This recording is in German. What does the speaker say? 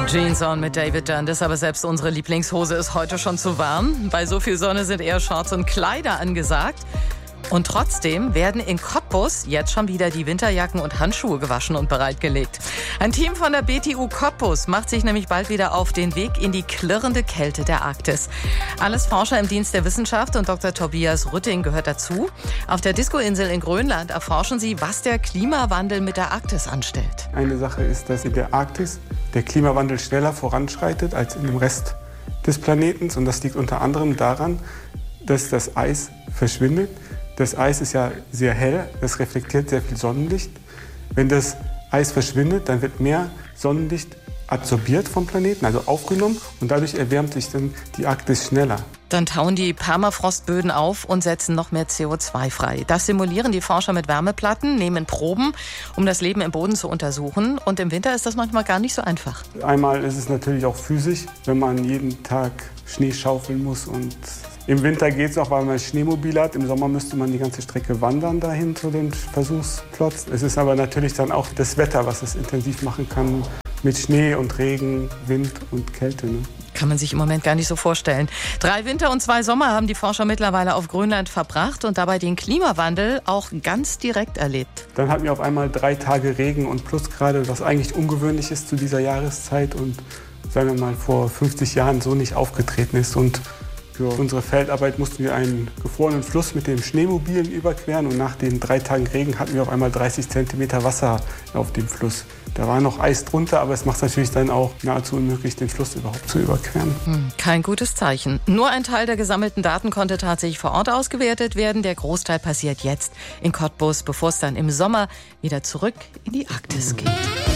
Jeans on mit David Dundas, aber selbst unsere Lieblingshose ist heute schon zu warm. Bei so viel Sonne sind eher Shorts und Kleider angesagt. Und trotzdem werden in Cottbus jetzt schon wieder die Winterjacken und Handschuhe gewaschen und bereitgelegt. Ein Team von der BTU Cottbus macht sich nämlich bald wieder auf den Weg in die klirrende Kälte der Arktis. Alles Forscher im Dienst der Wissenschaft und Dr. Tobias Rütting gehört dazu. Auf der Disco-Insel in Grönland erforschen sie, was der Klimawandel mit der Arktis anstellt. Eine Sache ist, dass in der Arktis der Klimawandel schneller voranschreitet als in dem Rest des Planeten. Und das liegt unter anderem daran, dass das Eis verschwindet. Das Eis ist ja sehr hell, das reflektiert sehr viel Sonnenlicht. Wenn das Eis verschwindet, dann wird mehr Sonnenlicht absorbiert vom Planeten, also aufgenommen. Und dadurch erwärmt sich dann die Arktis schneller. Dann tauen die Permafrostböden auf und setzen noch mehr CO2 frei. Das simulieren die Forscher mit Wärmeplatten, nehmen Proben, um das Leben im Boden zu untersuchen. Und im Winter ist das manchmal gar nicht so einfach. Einmal ist es natürlich auch physisch, wenn man jeden Tag Schnee schaufeln muss. Und im Winter geht es auch, weil man Schneemobil hat. Im Sommer müsste man die ganze Strecke wandern dahin zu den Versuchsplatz. Es ist aber natürlich dann auch das Wetter, was es intensiv machen kann. Mit Schnee und Regen, Wind und Kälte. Ne? Kann man sich im Moment gar nicht so vorstellen. 3 Winter und 2 Sommer haben die Forscher mittlerweile auf Grönland verbracht und dabei den Klimawandel auch ganz direkt erlebt. Dann hatten wir auf einmal 3 Tage Regen und Plusgrade, was eigentlich ungewöhnlich ist zu dieser Jahreszeit und sagen wir mal vor 50 Jahren so nicht aufgetreten ist. Und für unsere Feldarbeit mussten wir einen gefrorenen Fluss mit dem Schneemobilen überqueren und nach den 3 Tagen Regen hatten wir auf einmal 30 Zentimeter Wasser auf dem Fluss. Da war noch Eis drunter, aber es macht es natürlich dann auch nahezu unmöglich, den Fluss überhaupt zu überqueren. Kein gutes Zeichen. Nur ein Teil der gesammelten Daten konnte tatsächlich vor Ort ausgewertet werden. Der Großteil passiert jetzt in Cottbus, bevor es dann im Sommer wieder zurück in die Arktis geht.